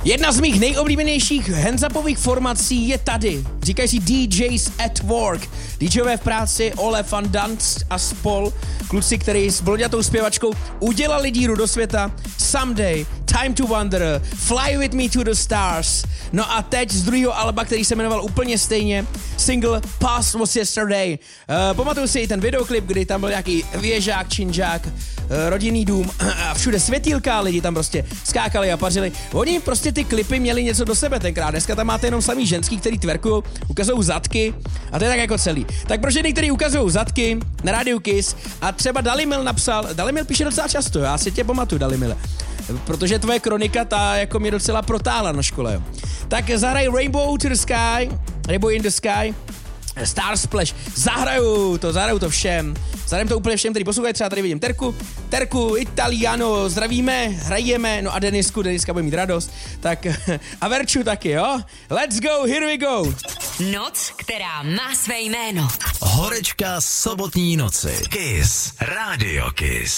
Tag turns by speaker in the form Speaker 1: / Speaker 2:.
Speaker 1: Jedna z mých nejoblíbenějších hands-upových formací je tady. Říkají si DJs at Work. DJové v práci, Ole van Danst a spol. Kluci, který s blonďatou zpěvačkou udělali díru do světa. Someday, Time to Wonder, Fly With Me to the Stars. No a teď z druhého alba, který se jmenoval úplně stejně, single Past Was Yesterday. Pamatuju si i ten videoklip, kdy tam byl nějaký věžák, činžák, rodinný dům a všude světýlka, lidi tam prostě skákali a pařili. Oni prostě ty klipy měli něco do sebe tenkrát. Dneska tam máte jenom samý ženský, který twerkují, ukazují zadky a to je tak jako celý. Tak pro ženy, který ukazují zadky na rádiu Kiss a třeba Dalimil napsal, Dalimil píše docela často, já si tě pamatuju, Dalimile, protože tvoje kronika ta jako mě docela protáhla na škole. Jo. Tak zahraj Rainbow to the Sky, Rainbow in the Sky, Star Splash, zahraju to všem. Zahrajeme to úplně všem, který poslouchají, třeba tady vidím Terku, Italiano, zdravíme, hrajeme, no a Deniska bude mít radost, tak a Verču taky, jo? Let's go, here we go!
Speaker 2: Noc, která má své jméno.
Speaker 3: Horečka sobotní noci. Kiss, Radio Kiss.